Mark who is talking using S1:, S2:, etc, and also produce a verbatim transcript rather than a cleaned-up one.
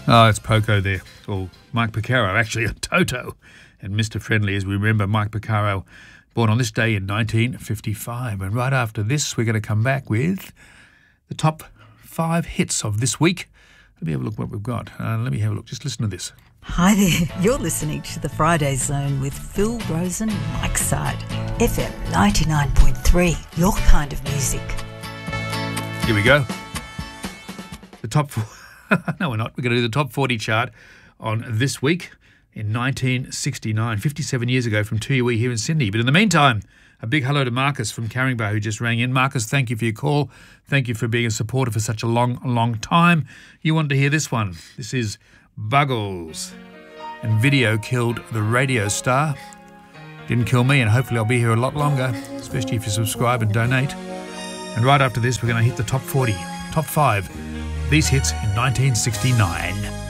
S1: Oh, it's Poco there. Or Mike Porcaro, actually, a Toto. And Mister Friendly, as we remember, Mike Porcaro, born on this day in nineteen fifty-five. And right after this, we're going to come back with the top five hits of this week. Let me have a look what we've got. Uh, let me have a look. Just listen to this.
S2: Hi there. You're listening to The Friday Zone with Phil Rosen, Mike Side. F M ninety-nine point three, your kind of music.
S1: Here we go. The top four. No, we're not. We're going to do the top forty chart on this week in nineteen sixty-nine, fifty-seven years ago from two U E here in Sydney. But in the meantime, a big hello to Marcus from Caringbah who just rang in. Marcus, thank you for your call. Thank you for being a supporter for such a long, long time. You wanted to hear this one. This is Buggles. And Video killed the radio star. Didn't kill me, and hopefully I'll be here a lot longer, especially if you subscribe and donate. And right after this, we're going to hit the top forty, top five. These hits in nineteen sixty-nine.